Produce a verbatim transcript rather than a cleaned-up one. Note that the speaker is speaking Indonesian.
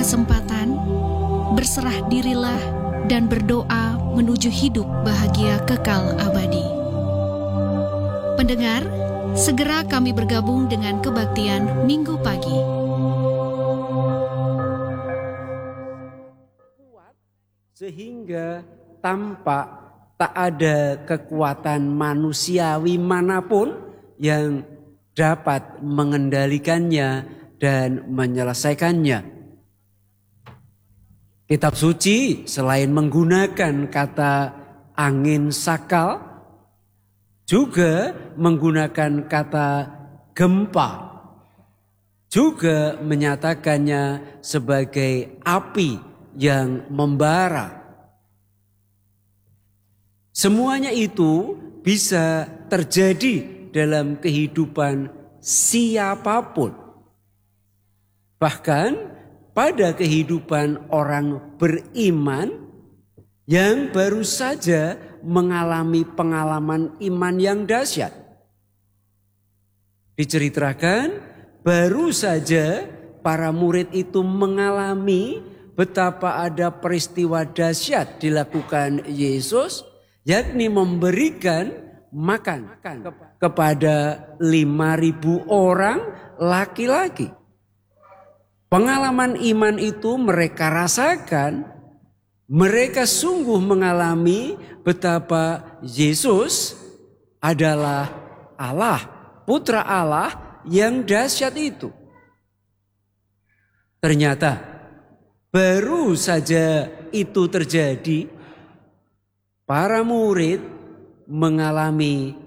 kesempatan, berserah dirilah dan berdoa menuju hidup bahagia kekal abadi. Pendengar, segera kami bergabung dengan kebaktian Minggu pagi. Sehingga tampak tak ada kekuatan manusiawi manapun yang dapat mengendalikannya dan menyelesaikannya. Kitab suci selain menggunakan kata angin sakal, juga menggunakan kata gempa, juga menyatakannya sebagai api yang membara. Semuanya itu bisa terjadi dalam kehidupan siapapun. Bahkan pada kehidupan orang beriman yang baru saja mengalami pengalaman iman yang dahsyat. Diceritakan baru saja para murid itu mengalami betapa ada peristiwa dahsyat dilakukan Yesus, yakni memberikan makan kepada lima ribu orang laki-laki. Pengalaman iman itu mereka rasakan, mereka sungguh mengalami betapa Yesus adalah Allah, Putra Allah yang dahsyat itu. Ternyata baru saja itu terjadi, para murid mengalami